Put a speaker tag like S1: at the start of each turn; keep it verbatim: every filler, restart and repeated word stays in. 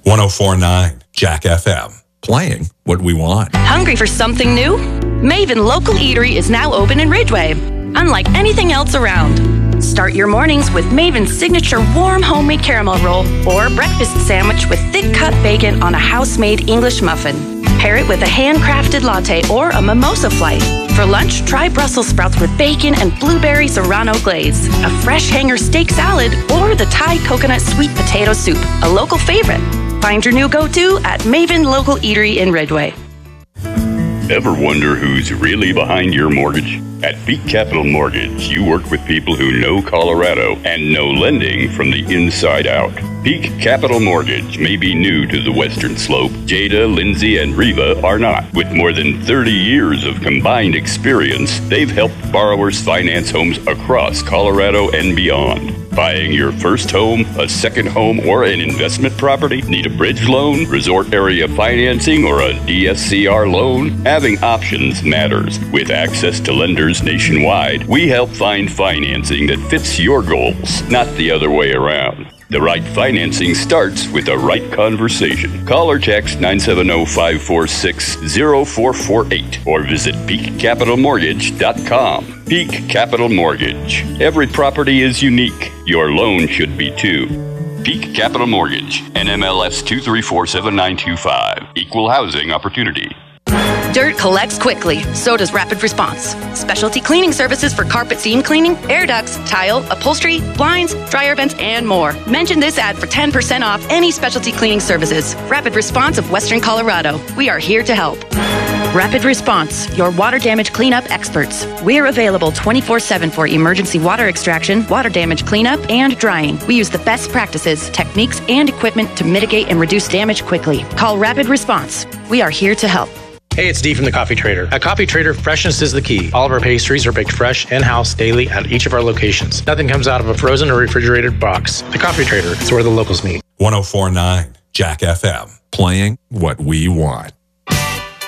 S1: one oh four point nine Jack F M. Playing what we want.
S2: Hungry for something new? Maven Local Eatery is now open in Ridgeway, unlike anything else around. Start your mornings with Maven's signature warm homemade caramel roll or breakfast sandwich with thick cut bacon on a house-made English muffin. Pair it with a handcrafted latte or a mimosa flight. For lunch, try Brussels sprouts with bacon and blueberry serrano glaze, a fresh hanger steak salad, or the Thai coconut sweet potato soup, a local favorite. Find your new go-to at Maven Local Eatery in Ridgeway.
S3: Ever wonder who's really behind your mortgage? At Peak Capital Mortgage, you work with people who know Colorado and know lending from the inside out. Peak Capital Mortgage may be new to the Western Slope. Jada, Lindsay, and Reva are not. With more than thirty years of combined experience, they've helped borrowers finance homes across Colorado and beyond. Buying your first home, a second home, or an investment property? Need a bridge loan, resort area financing, or a D S C R loan? Having options matters. With access to lenders nationwide, we help find financing that fits your goals, not the other way around. The right financing starts with the right conversation. Call or text nine seven zero, five four six, zero four four eight or visit peak capital mortgage dot com. Peak Capital Mortgage. Every property is unique. Your loan should be too. Peak Capital Mortgage. N M L S two three four seven nine two five. Equal housing opportunity.
S2: Dirt collects quickly, so does Rapid Response. Specialty cleaning services for carpet seam cleaning, air ducts, tile, upholstery, blinds, dryer vents, and more. Mention this ad for ten percent off any specialty cleaning services. Rapid Response of Western Colorado. We are here to help. Rapid Response, your water damage cleanup experts. We're available twenty-four seven for emergency water extraction, water damage cleanup, and drying. We use the best practices, techniques, and equipment to mitigate and reduce damage quickly. Call Rapid Response. We are here to help.
S4: Hey, it's Dee from The Coffee Trader. At Coffee Trader, freshness is the key. All of our pastries are baked fresh in-house daily at each of our locations. Nothing comes out of a frozen or refrigerated box. The Coffee Trader, it's where the locals meet.
S1: one oh four point nine Jack F M. Playing what we want.